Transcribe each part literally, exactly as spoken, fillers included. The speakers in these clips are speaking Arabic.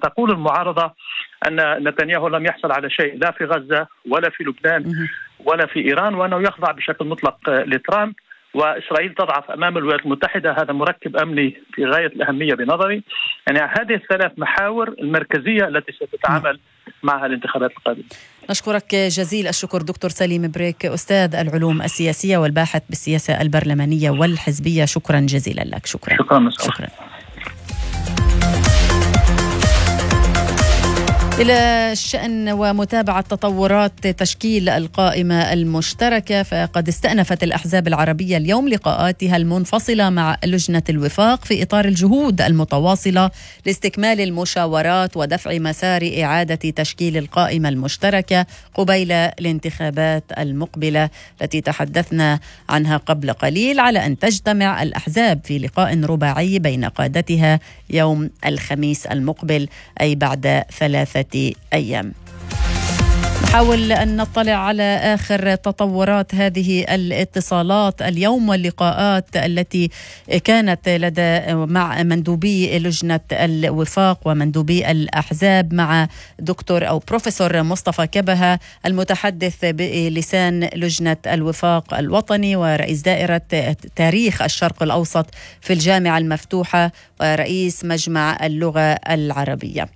تقول المعارضة أن نتنياهو لم يحصل على شيء لا في غزة ولا في لبنان ولا في إيران، وأنه يخضع بشكل مطلق لترامب، وإسرائيل تضعف أمام الولايات المتحدة. هذا مركب أمني في غاية الأهمية بنظري. يعني هذه الثلاث محاور المركزية التي ستتعامل معها الانتخابات القادمة. نشكرك جزيل الشكر دكتور سليم بريك، أستاذ العلوم السياسية والباحث بالسياسة البرلمانية والحزبية. شكرا جزيلا لك. شكرا شكرا, شكرا. إلى شأن ومتابعة تطورات تشكيل القائمة المشتركة، فقد استأنفت الأحزاب العربية اليوم لقاءاتها المنفصلة مع لجنة الوفاق في إطار الجهود المتواصلة لاستكمال المشاورات ودفع مسار إعادة تشكيل القائمة المشتركة قبيل الانتخابات المقبلة التي تحدثنا عنها قبل قليل، على أن تجتمع الأحزاب في لقاء رباعي بين قادتها يوم الخميس المقبل، أي بعد ثلاثة أيام. نحاول أن نطلع على آخر تطورات هذه الاتصالات اليوم واللقاءات التي كانت لدى مع مندوبي لجنة الوفاق ومندوبي الأحزاب مع دكتور أو بروفيسور مصطفى كبهة المتحدث بلسان لجنة الوفاق الوطني ورئيس دائرة تاريخ الشرق الأوسط في الجامعة المفتوحة ورئيس مجمع اللغة العربية.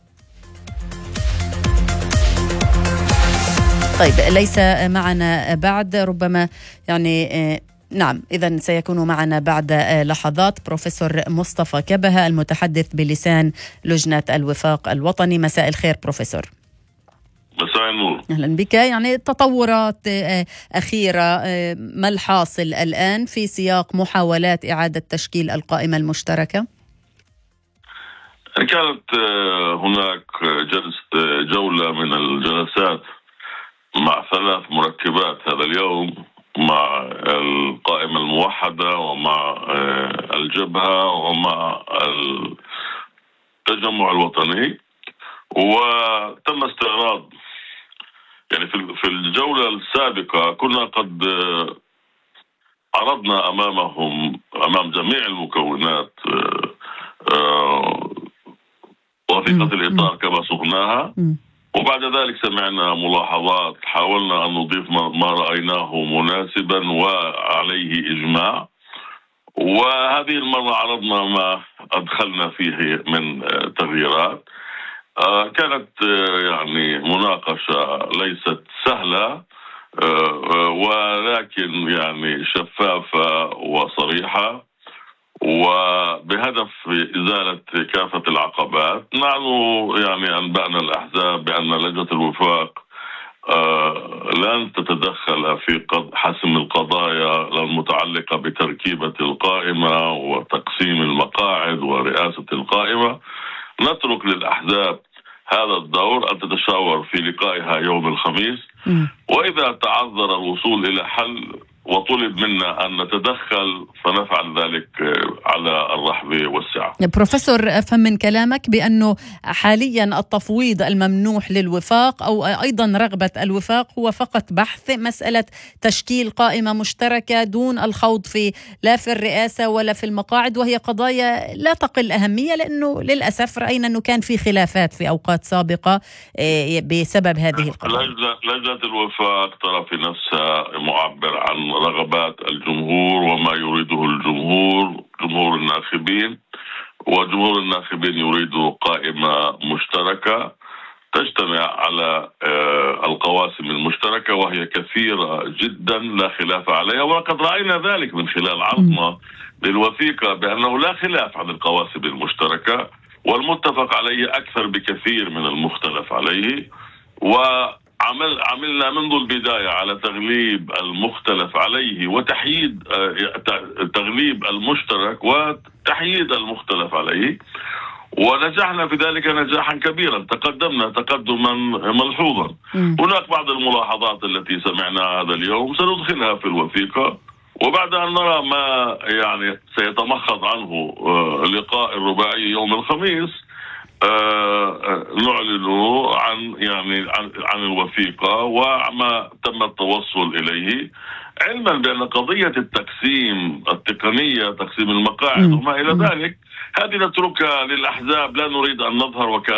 طيب، ليس معنا بعد، ربما يعني نعم إذن سيكون معنا بعد لحظات بروفيسور مصطفى كبهة المتحدث بلسان لجنة الوفاق الوطني. مساء الخير بروفيسور. مساء النور. أهلا بك. يعني تطورات أخيرة، ما الحاصل الآن في سياق محاولات إعادة تشكيل القائمة المشتركة؟ كانت هناك جلسة جولة من الجلسات مع ثلاث مركبات هذا اليوم، مع القائمة الموحدة ومع الجبهة ومع التجمع الوطني، وتم استعراض يعني في الجولة السابقة كنا قد عرضنا أمامهم أمام جميع المكونات وثيقة الإطار كما صغناها، وبعد ذلك سمعنا ملاحظات، حاولنا أن نضيف ما رأيناه مناسبا وعليه إجماع، وهذه المرة عرضنا ما أدخلنا فيه من تغييرات. كانت يعني مناقشة ليست سهلة ولكن يعني شفافة وصريحة، وبهدف إزالة كافة العقبات. نحن يعني أنبأنا الأحزاب بأن لجنة الوفاق لن تتدخل في حسم القضايا المتعلقة بتركيبة القائمة وتقسيم المقاعد ورئاسة القائمة. نترك للأحزاب هذا الدور أن تتشاور في لقائها يوم الخميس، وإذا تعذر الوصول إلى حل وطلب منا أن نتدخل فنفعل ذلك على الرحب والسعة. بروفيسور، أفهم من كلامك بأنه حاليا التفويض الممنوح للوفاق أو أيضا رغبة الوفاق هو فقط بحث مسألة تشكيل قائمة مشتركة دون الخوض في لا في الرئاسة ولا في المقاعد، وهي قضايا لا تقل أهمية، لأنه للأسف رأينا أنه كان في خلافات في أوقات سابقة بسبب هذه القضايا. لجنة الوفاق ترى في نفسها معبر عن رغبات الجمهور وما يريده الجمهور، جمهور الناخبين، وجمهور الناخبين يريد قائمة مشتركة تجتمع على القواسم المشتركة، وهي كثيرة جدا لا خلاف عليها، وقد رأينا ذلك من خلال عرضنا للوثيقة بأنه لا خلاف عن القواسم المشتركة، والمتفق عليه أكثر بكثير من المختلف عليه. وعمل عملنا منذ البداية على تغليب المختلف عليه وتحييد تغليب المشترك وتحييد المختلف عليه، ونجحنا في ذلك نجاحا كبيرا، تقدمنا تقدما ملحوظا. هناك بعض الملاحظات التي سمعناها هذا اليوم سندخلها في الوثيقة، وبعد أن نرى ما يعني سيتمخض عنه لقاء الرباعي يوم الخميس نعلن عن يعني عن, عن الوثيقة وما تم التوصل إليه، علما بأن قضية التقسيم التقنية، تقسيم المقاعد وما إلى ذلك، هذه نتركها للأحزاب، لا نريد أن نظهر وكأن